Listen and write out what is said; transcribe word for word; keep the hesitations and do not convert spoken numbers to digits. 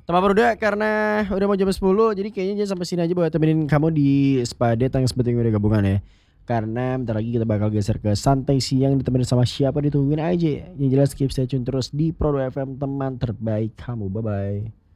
Teman Pemuda karena udah mau jam sepuluh jadi kayaknya sampai sini aja buat temenin kamu di Spa Date yang seperti udah gabungan ya. Karena bentar lagi kita bakal geser ke santai siang ditemenin sama siapa ditungguin aja. Yang jelas keep stay tune terus di Pro dua F M teman terbaik kamu. Bye bye.